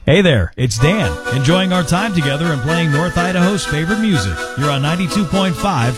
Hey there, it's Dan, enjoying our time together and playing North Idaho's favorite music. You're on 92.5